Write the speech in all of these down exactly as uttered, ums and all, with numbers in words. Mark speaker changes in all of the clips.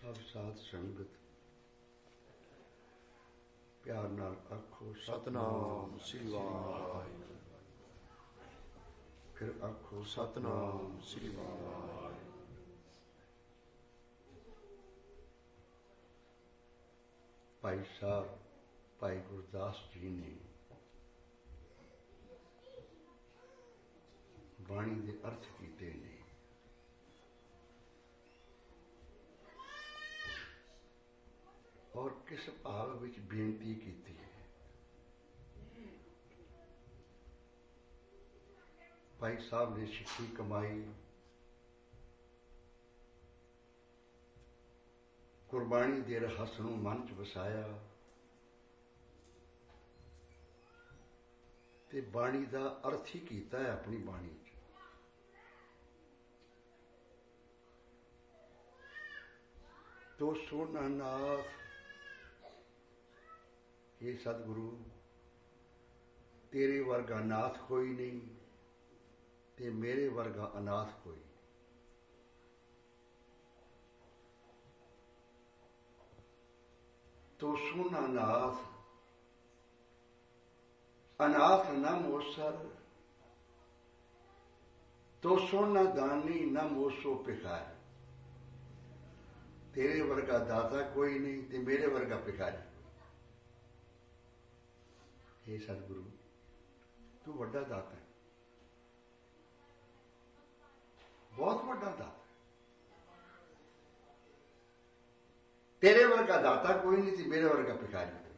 Speaker 1: सब साध संगत प्यार नाल आखो
Speaker 2: सतनाम श्री वाहिगुरू।
Speaker 1: फिर आखो
Speaker 2: सतनाम श्री वाहिगुरू।
Speaker 1: भाई साहब भाई गुरदास जी ने बाणी दे अर्थ कीते ने। और किस भाव विच बेनती कीती है। भाई साहब ने सिक्खी कमाई, कुर्बानी दे रहस नूं मन च वसाया ते बाणी दा अर्थ ही कीता है अपनी बाणी च। तो सोना नाथ हे सतगुरु तेरे वर्गा नाथ कोई नहीं ते मेरे वर्गा अनाथ कोई। तो सोना नाथ अनाथ न मोसर, तो सोना दानी न मोसो भिखारी। तेरे वर्गा दाता कोई नहीं ते मेरे वर्गा भिखारी। हे सतगुरु तू वड्डा दाता है, बहुत वड्डा दाता है। तेरे वर्गा दाता कोई नहीं थी, मेरे वर्गा भिखारी कोई।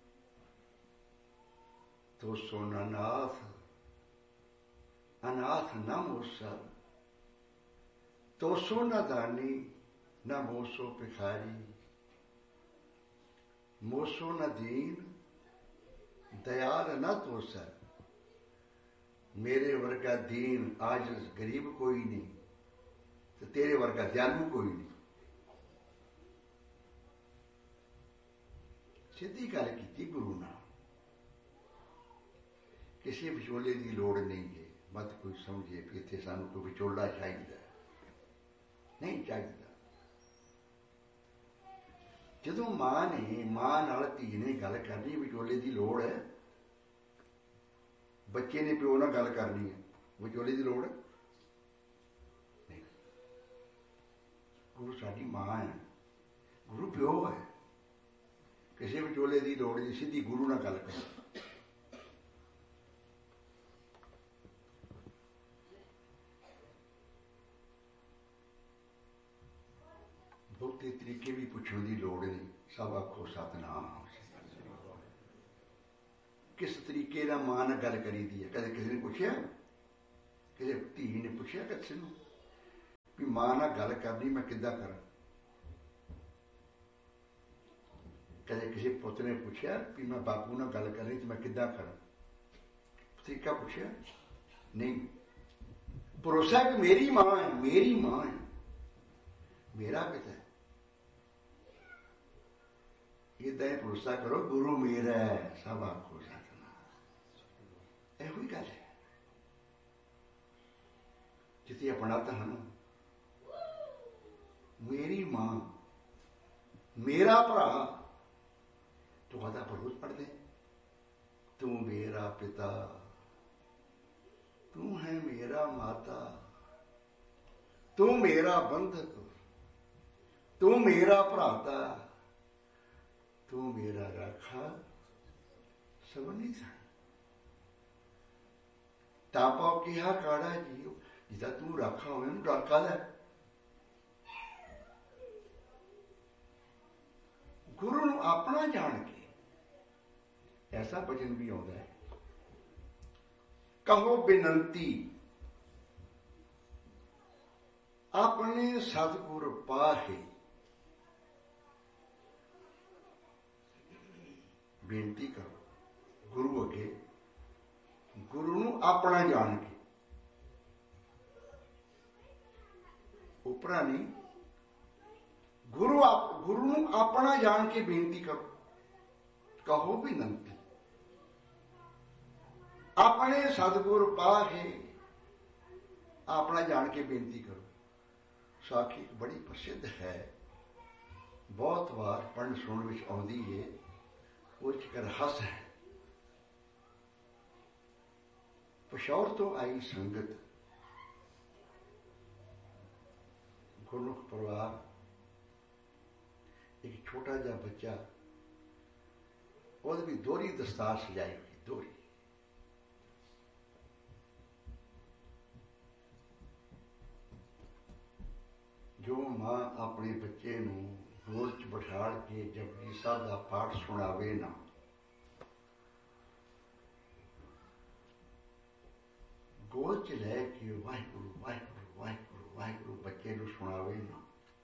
Speaker 1: तो सोना नाथ अनाथ न मोसर, तो सोना दानी न मोसो भिखारी। मोसो न दीन दयाल न तो सर, मेरे वर्गा दीन आज गरीब कोई नहीं तो तेरे वर्गा दयालु कोई नहीं। सीधी गल की गुरु नाल, किसी विचोले की लोड़ नहीं है। मत कोई समझे कि इत्थे सानू कोई विचोला चाहिए, नहीं चाहिए। जदों मां ने मां नाल धी ने गल करनी, विचोले की लोड़ है। बच्चे ने प्यो नाल गल करनी है, विचोले की लोड़ नहीं। गुरु साडी मां है, गुरु प्यो है। किसी विचोले की लोड़ नहीं, सीधी गुरु नाल गल कर। बहुते तरीके भी पुछण की लोड़ नहीं, सब आखो सतनाम। किस तरीके का मां नाल गल करी दी है। कदे किसी ने पूछया, किसी धी ने पूछया किसी नूं भी मां नाल गल करनी मैं किद्दां करां। कदे किसी पुत ने पूछया भी मैं बापू नाल गल करनी तो मैं किद्दां करां। तरीका पूछया नहीं। भरोसा कि मेरी मां है, मेरी मां है, मेरा पिता है। इदा भरोसा करो गुरु मेरा है, सब आखो सतनाम। यही गल है। जिथे अपना धन मेरी मां मेरा भरा, तो आदा भरोस पढ़ दे। तू मेरा पिता, तू है मेरा माता, तू मेरा बंधक, तू मेरा भ्राता, तू मेरा राखा सबनी था। तापा कहा काड़ा जी जिदा तू राखा हो राखा है। गुरु नूं अपना जान के ऐसा वचन भी आता है, कहो बिनंती अपने सतगुर पाहे। बेनती करो गुरु अगे, गुरु नूं अपना जान के, उपरा नहीं। गुरु आप गुरु नूं अपना जान के बेनती करो। कहो बिनंती अपने सतगुर पाहे, अपना जान के बेनती करो। साखी बड़ी प्रसिद्ध है। बहुत बार पढ़न सुनन विच आउंदी है, वो च एक रहस है। पिशौर तो आई संगत, गुरमुख परिवार, एक छोटा जा बच्चा, और भी दोहरी दस्तार सजाई हुई, दोहरी। जो मां अपने बच्चे नूं गोद च बिठाड़ के जपजी साहब का पाठ सुनावे ना, गोद च लैके वाहिगुरु वाहिगुरु वाहिगुरु वाहिगुरु बच्चे नूं सुनावे ना,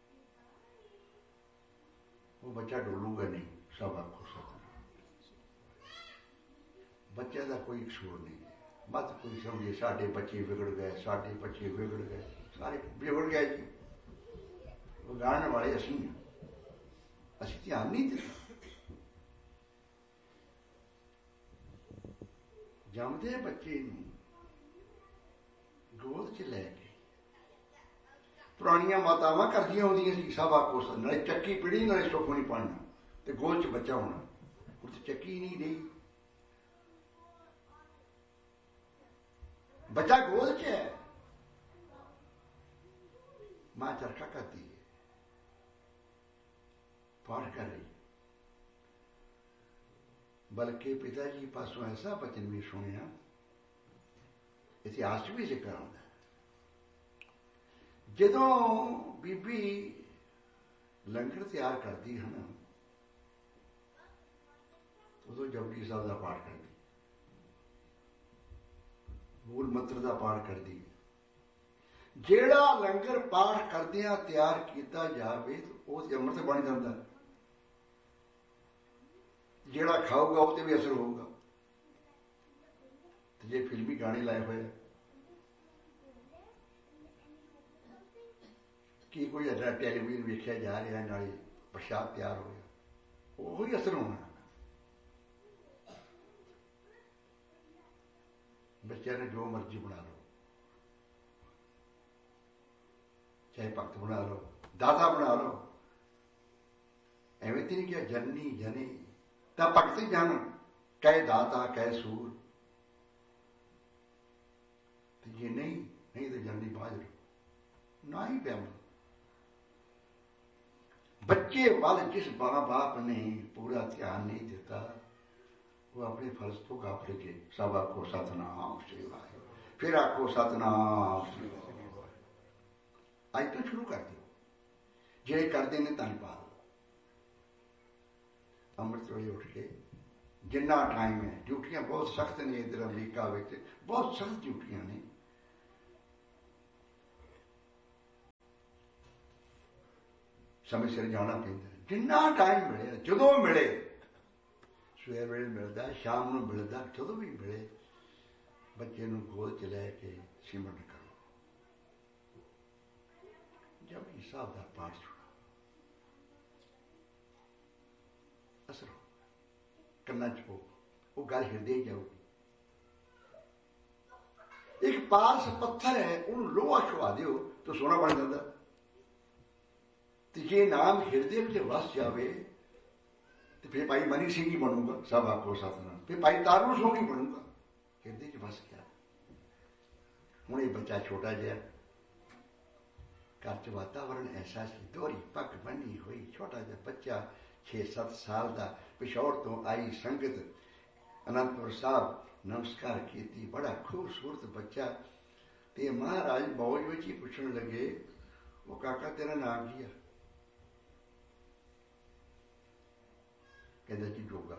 Speaker 1: वो बच्चा डोलूगा नहीं। सब आखो सतनाम। बच्चे का कोई कसूर नहीं है। मत कोई समझे साडे बच्चे बिगड़ गए, साडे बच्चे बिगड़ गए, सारे बिगड़ गए जी। बिगाड़ने वाले असीं हां, असीं ध्यान नहीं दिता। जमदे बच्चे नूं गोद च लैके पुरानियां मातावां करदियां होंदियां सी, सब आखो नाले चक्की पीड़ी नाले सुखमनी पढ़ना ते गोद च बच्चा होना। हुण ते चक्की नहीं रही, बच्चा गोद च है, मां चरखा करती है, पाठ कर रही। बल्कि पिताजी पासों ऐसा बचन भी सुनिया, इतिहास भी जिक्र आउंदा, जदों बीबी लंगर तैयार करती है ना, उदों जपजी साहब का पाठ करती, मूल मंत्र का पाठ करती। जेड़ा लंगर पाठ करदियां तैयार किया जाए तो वह अमृत बन जाता, जेड़ा खाऊगा उससे भी असर होगा। तो जे फिल्मी गाने लाए हुए कि कोई अड्डा टैलीविजन वेख्या जा रहा है, नाले प्रसाद तैयार हो गया, वही असर होना। बच्चे ने जो मर्जी बना लो, चाहे भक्त बना लो, दाता बना लो, एवं तो नहीं क्या जननी जने ता भगत जन, कह दाता कह सूर। तो ये नहीं नहीं तो जननी बाज ना ही प्यार। बच्चे वाल जिस मां बाप ने पूरा ध्यान नहीं देता, वो अपने फर्ज तो गाफिल के। सब आखो सतनाम श्री वाहिगुरू, फिर आखो सतनाम श्री वाहिगुरू। अज तो शुरू कर दो, जे करते ने धन पा लो। अमृत वेले उठ के जिन्ना टाइम है, ड्यूटियां बहुत सख्त ने इधर अमरीका में, बहुत सख्त ड्यूटियां ने। समय सिर जाना पैंदा, जिन्ना टाइम मिले, जदों मिले, सवेर वेले मिलता, शाम को मिलता, जदों भी मिले, बच्चे नूं गोद च लैके सिमरन करो। जपजी साहब का पाठ सुनो, असर हो, कन्ना च हो, वो गल हिरदे जाऊगी। एक पारस पत्थर है, उन्होंने लोहा छुआ दो तो सोना बन जाता। तो जे नाम हिरदे में वस जाए तो फिर भाई मनी सिंह ही बनूंगा। सब आखो सतनाम। फिर भाई तारू सोनी बनूंगा, हिरदे च वस गया। हूं ये बच्चा छोटा जहा, घर च वातावरण ऐसा सी, दोहरी पग बनी हुई, छोटा जहा बच्चा, छे सत्त साल का, पिशौर तो आई संगत, अनंतपुर साहब नमस्कार की, बड़ा खूबसूरत बच्चा। ते महाराज मौज में ही पूछने लगे, वो काका तेरा नाम की है? कहता जी जोगा।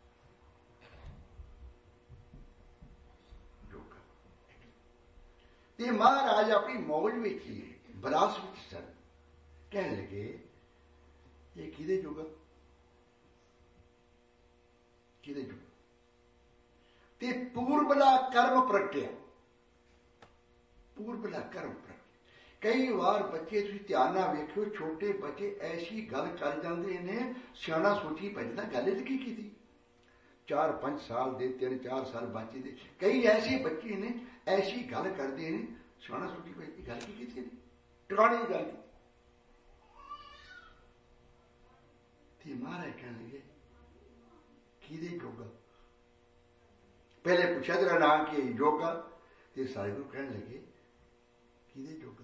Speaker 1: जोगा। ते महाराज अपनी मौज में ही बरास में सन, कह लगे ये किदे जोगा, किदे जोगा? ते पूर्वला कर्म प्रगटिया, पूर्वला कर्म प्रगटिया। कई बार बच्चे तुम ध्यान ना वेखियो, छोटे बच्चे ऐसी गल कर जाते हैं, सियाना सोची पैदा गल की की थी। चार पांच साल दे, तीन चार साल बच्चे दे, कई ऐसे बच्चे ने ऐसी गल करते हैं, सियाना सोची पैदा गल की की थी, टिकाने की गल। ते महाराज कहने लगे किदे जोगा। पहले पूछा तेरा नाम की जोगा, ते सतगुरु कहने लगे किदे जोगा।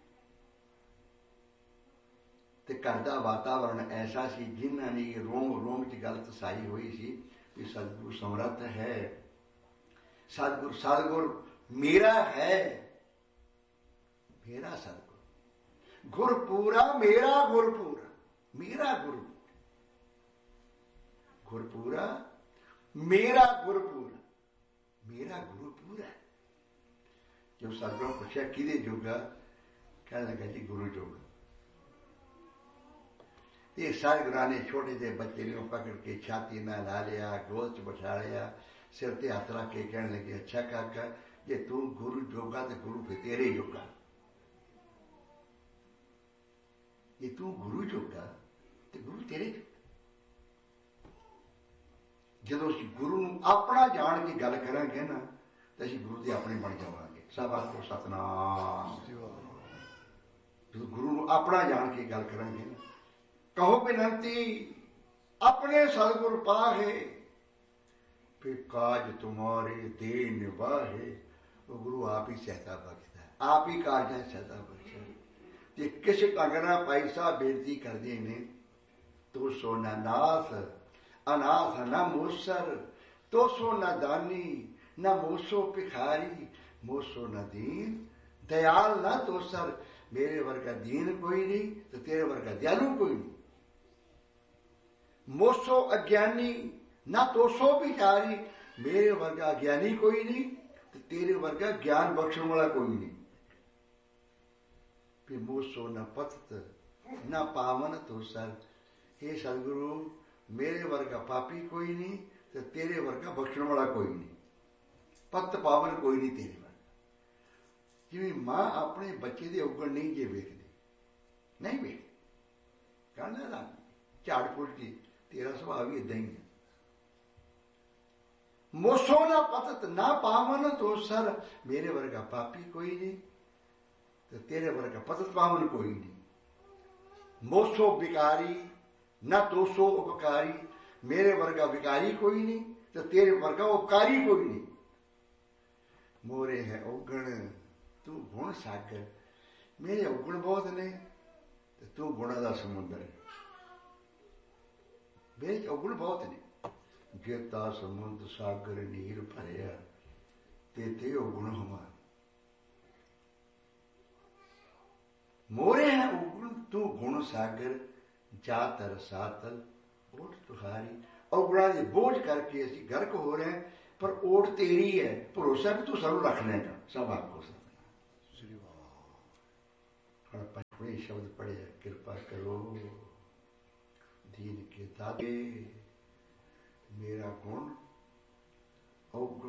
Speaker 1: ते घर दा वातावरण ऐसा सी जिन्हां ने रोम रोम च गल तसाई हुई सी कि सतगुरु समर्थ है, सतगुरु सतगुरु मेरा है, मेरा सतगुरु गुरपूरा, मेरा गुरपूरा, मेरा गुरु गुरपूरा, मेरा गुरपूरा, मेरा गुरुपूरा। जब सतगुरु ने पूछा किदे जोगा, कहने लगा जी गुरु जोगा। ये सारे गुरु ने छोटे से बच्चे ने पकड़ के छाती में ला लिया, गोद च बैठा लिया, सिर ते हाथ रख के कहने लगे अच्छा काका जे तू गुरु जोगा तो गुरु फिर तेरे जोगा, ये तू गुरु जोगा तो गुरु तेरे जोगा। ਜਦੋਂ ਅਸੀਂ ਗੁਰੂ ਨੂੰ ਆਪਣਾ ਜਾਣ ਕੇ ਗੱਲ ਕਰਾਂਗੇ ਨਾ ਤਾਂ ਅਸੀਂ ਗੁਰੂ ਦੇ ਆਪਣੇ ਬਣ ਜਾਵਾਂਗੇ। ਸਭ ਆਖੋ ਸਤਨਾਮ। ਜਦੋਂ ਗੁਰੂ ਨੂੰ ਆਪਣਾ ਜਾਣ ਕੇ ਗੱਲ ਕਰਾਂਗੇ ਨਾ, ਕਹੋ ਬੇਨਤੀ ਆਪਣੇ ਸਤਿਗੁਰ ਪਾਹੇ, ਫਿਰ ਕਾਜ ਤੁਮਾਰੇ ਦੇ ਨਿਵਾਹੇ। ਉਹ ਗੁਰੂ ਆਪ ਹੀ ਸਹਾਇਤਾ ਬਖਸ਼ਦਾ, ਆਪ ਹੀ ਕਾਜਾਂ ਸਹਾਇਤਾ ਬਖਸ਼ਦਾ। ਤੇ ਕਿਸੇ ਅਗਰਾ ਭਾਈ ਸਾਹਿਬ ਬੇਨਤੀ ਕਰਦੇ ਨੇ ਤੋ ਸੋਨਾ ਨਾਥ अनाथ न मूसर, तो सो न दानी न मूसो भिखारी, मूसो न दीन दयाल न तोसर। मेरे वर्गा दीन कोई नहीं तो तेरे वर्गा दयालु कोई नहीं। मूसो अज्ञानी न तोसो भिखारी, मेरे वर्गा अज्ञानी कोई नहीं तो तेरे वर्गा ज्ञान बख्शने वाला कोई नहीं। फिर मूसो न पतत न पावन तोसर। हे सदगुरु मेरे वर्गा पापी कोई नहीं तो तेरे वर्गा बख्शण वाला कोई नहीं, पत पावन कोई नहीं तेरे वर्गा। जिवें मां अपने बच्चे दे उगण नहीं जे वेखदी, नहीं वेखदी, कहना ना झाड़ फुट जी तेरा सुभाव भी इदां ही है। मोसो ना पतत ना पावन तो सर, मेरे वर्गा पापी कोई नहीं तो तेरे वर्गा पतत पावन कोई नहीं। मोसो बिकारी न तो सो उपकारी, मेरे वर्गा विकारी कोई नहीं तो तेरे वर्गा उपकारी कोई नहीं। मोरे है औगण तू गुण सागर, मेरे औगण बहुत ने तो तू गुणा दा समुंदर है। मेरे औगण बहुत ने, जेता समुद्र सागर नीर भरिया ते ते औगण हमार। मोरे है औगण तू गुण सागर, जातर सातल ओट तुहारी। और गुणा दे बोझ करके असी गर्क हो रहे हैं, पर ओट तेरी है, भरोसा भी तू सब रख लेगा। सब आपको अपने शब्द पढ़े, कृपा करो दीन के दाते, मेरा गुण अवगुण।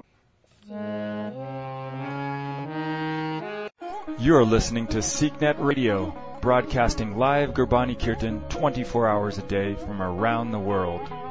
Speaker 3: You are listening to SeekNet Radio, broadcasting live Gurbani Kirtan twenty-four hours a day from around the world.